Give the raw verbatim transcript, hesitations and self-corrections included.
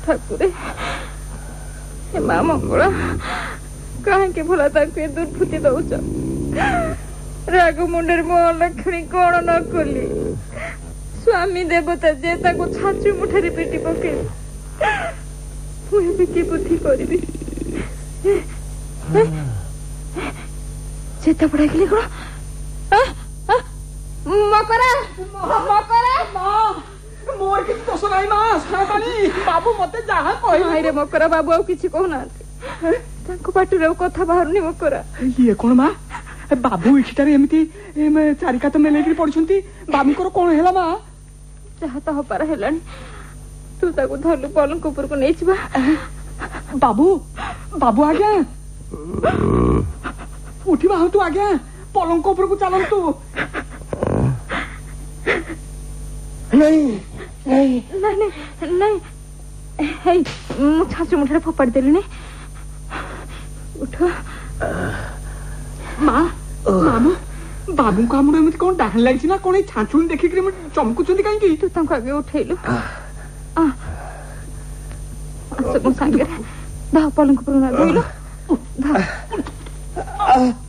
ठाकुरे हे माँ मंगला कहीं भला दुर्फुति दौच राग मुंडे मो लक्ष्मी कौन न कली स्वामी देवता जे छाचु मुठारे पेटी पके मुझे कि बुद्धि करी चेता पड़ा गली कौन मकरा मकरा मोर किसी दोष नहीं मां सातानी बाबू मते जहा कहि हाय रे मकरा बाबू आ किछि कहू ना ताको पाटुरे कथा बाहरनी मकरा ये कोन मां बाबू इठिटारे एमिति चारिका तो मेलेकरी पड़छंती बाबूकर कोन हैला मां जहा तो हपार हेलानी तू ताको धरलु पलंक ऊपर को नै छिबा बाबू बाबू आ गया उठिबा हो तू आ गया पलंक ऊपर को चलन तू नहीं नहीं नहीं नहीं हे मु छाचु मुठारे फोपाड़ देली ने उठो मां मामा बाबू का हमर एमति कोन डाहन लागिछ ना कोन छाचुन देखि कि चमकुचंती काई की तू तंको आगे उठेलु आ सब संगे धा पलंक पर ना धइलो धा